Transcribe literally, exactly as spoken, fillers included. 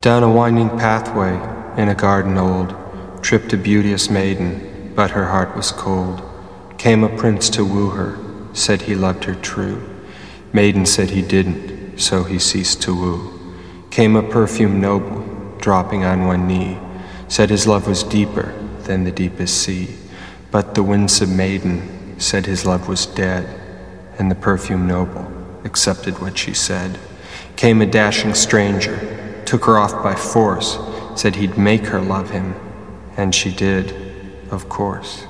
Down a winding pathway in a garden old tripped a beauteous maiden, but her heart was cold. Came a prince to woo her, said he loved her true. Maiden said he didn't, so he ceased to woo. Came a perfumed noble, dropping on one knee, said his love was deeper than the deepest sea. But the winsome maiden said his love was dead, and the perfumed noble accepted what she said. Came a dashing stranger, took her off by force, said he'd make her love him, and she did, of course.